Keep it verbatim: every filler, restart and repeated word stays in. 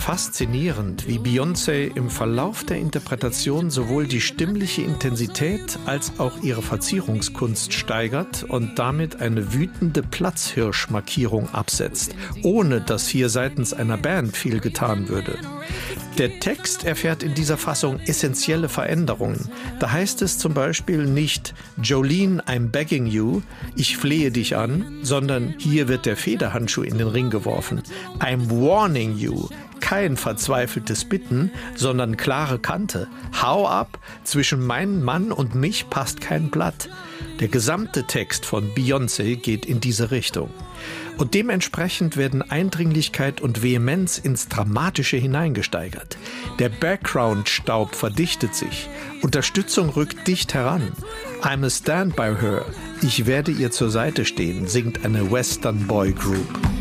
faszinierend, wie Beyoncé im Verlauf der Interpretation sowohl die stimmliche Intensität als auch ihre Verzierungskunst steigert und damit eine wütende Platzhirschmarkierung absetzt, ohne dass hier seitens einer Band viel getan würde. Der Text erfährt in dieser Fassung essentielle Veränderungen. Da heißt es zum Beispiel nicht Jolene, I'm begging you, ich flehe dich an, sondern hier wird der Federhandschuh in den Ring geworfen. I'm warning you, kein verzweifeltes Bitten, sondern klare Kante. Hau ab, zwischen meinem Mann und mich passt kein Blatt. Der gesamte Text von Beyoncé geht in diese Richtung. Und dementsprechend werden Eindringlichkeit und Vehemenz ins Dramatische hineingesteigert. Der Background-Staub verdichtet sich. Unterstützung rückt dicht heran. I'm a stand by her. Ich werde ihr zur Seite stehen, singt eine Western Boy Group.